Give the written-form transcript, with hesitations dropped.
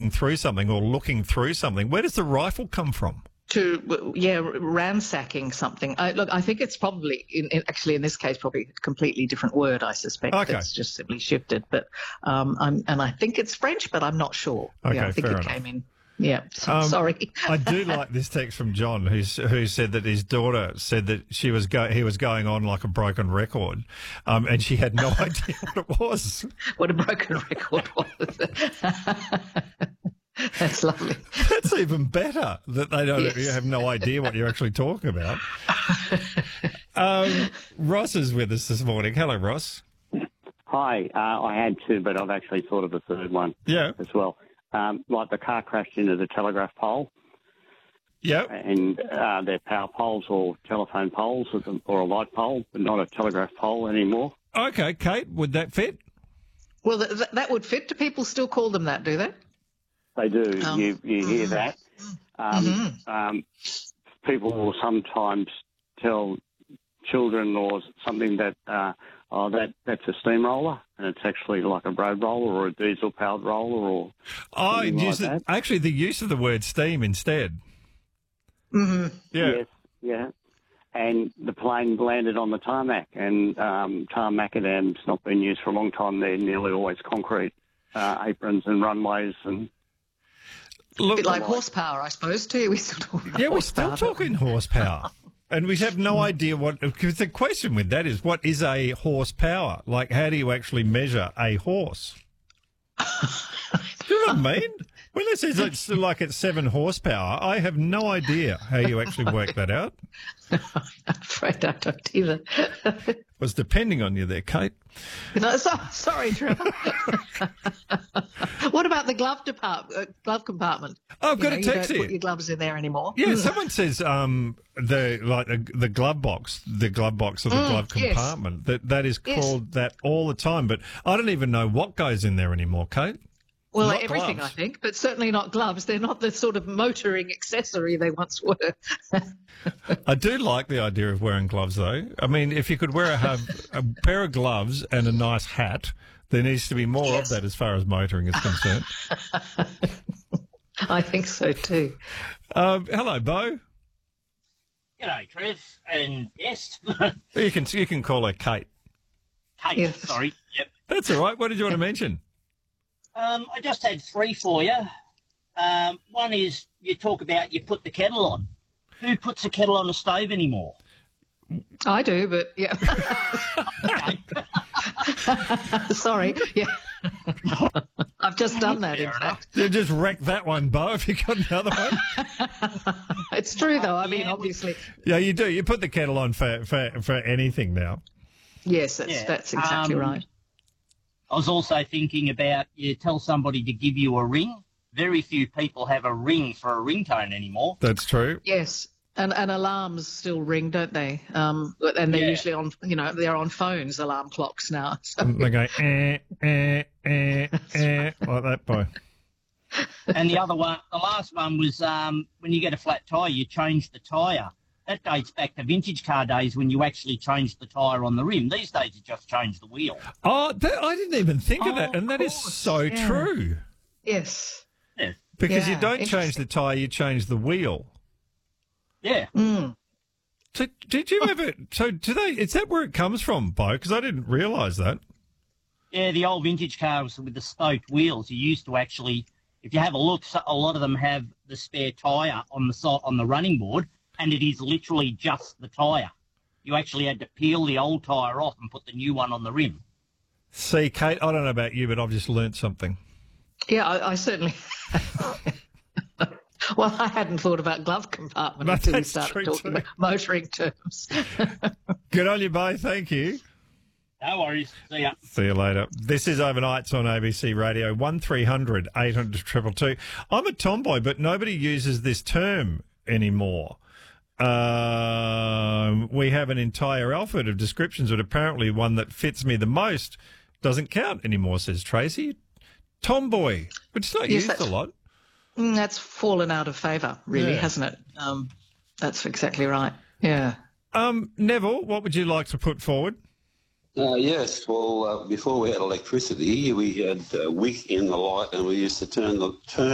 shooting through something or looking through something. Where does the rifle come from? Ransacking something. Look, I think it's probably, actually in this case, probably a completely different word, I suspect. Okay. It's just simply shifted. But I think it's French, but I'm not sure. Okay, yeah, I think fair it enough. came in. Yeah, sorry. I do like this text from John, who said that his daughter said that he was going on like a broken record, and she had no idea what it was. What a broken record was. That's lovely. That's even better, that they don't you have no idea what you're actually talking about. Ross is with us this morning. Hello, Ross. Hi. I had two, but I've actually thought of a third one as well. Like the car crashed into the telegraph pole. Yep. And they're power poles or telephone poles or a light pole, but not a telegraph pole anymore. Okay, Kate, would that fit? Well, that would fit. Do people still call them that, do they? They do. You hear that. People will sometimes tell children or something that, that's a steamroller, and it's actually like a road roller or a diesel-powered roller or something like that. Actually, the use of the word steam instead. Mm-hmm. Yeah. Yes, yeah. And the plane landed on the tarmac, and tar macadam's not been used for a long time. They're nearly always concrete aprons and runways and... A bit like horsepower, I suppose, too. We're still talking horsepower. And we have no idea because the question with that is, what is a horsepower? Like, how do you actually measure a horse? Do you know what I mean? When it says it's like it's 7 horsepower, I have no idea how you actually work that out. I'm afraid I don't either. Was depending on you there, Kate. Sorry, Trevor. What about the glove compartment? I've got a text you don't here. put your gloves in there anymore. Yeah, someone says the glove box, of the glove compartment. That is called that all the time, but I don't even know what goes in there anymore, Kate. Well, Not everything, gloves. I think, but certainly not gloves. They're not the sort of motoring accessory they once were. I do like the idea of wearing gloves, though. I mean, if you could have a pair of gloves and a nice hat, there needs to be more of that as far as motoring is concerned. I think so too. Hello, Bo. G'day, Trev, and yes. You can call her Kate. Kate, Yes. sorry. Yep. That's all right. What did you want to mention? I just had 3 for you. One is you talk about you put the kettle on. Who puts the kettle on the stove anymore? I do, but yeah. Sorry. Yeah. I've just done that, in fact. You just wrecked that one, Bo. Have you got another one? It's true, though. I mean, obviously. Yeah, you do. You put the kettle on for anything now. Yes, that's exactly right. I was also thinking about you tell somebody to give you a ring. Very few people have a ring for a ringtone anymore. That's true. Yes. And alarms still ring, don't they? And they're usually on, they're on phones, alarm clocks now. So. They go, like that, Bo. And the last one was when you get a flat tyre, you change the tyre. That dates back to vintage car days when you actually changed the tyre on the rim. These days you just change the wheel. Oh, I didn't even think of that, and that is so true. Yes. Yeah. Because you don't change the tyre, you change the wheel. Yeah. Mm. So did you ever? So do they? Is that where it comes from, Bo? Because I didn't realise that. Yeah, the old vintage cars with the spoked wheels. You used to actually, if you have a look, a lot of them have the spare tyre on the running board, and it is literally just the tyre. You actually had to peel the old tyre off and put the new one on the rim. See, Kate, I don't know about you, but I've just learnt something. Yeah, I certainly. Well, I hadn't thought about glove compartment until we started talking about motoring terms. Good on you, Bo. Thank you. No worries. See ya. See you later. This is Overnights on ABC Radio, 1300 800 222. I'm a tomboy, but nobody uses this term anymore. We have an entire alphabet of descriptions, but apparently one that fits me the most doesn't count anymore, says Tracy. Tomboy, which is not used a lot. That's fallen out of favour, really, hasn't it? That's exactly right. Yeah. Neville, what would you like to put forward? Yes, well, before we had electricity, we had a wick in the light, and we used to turn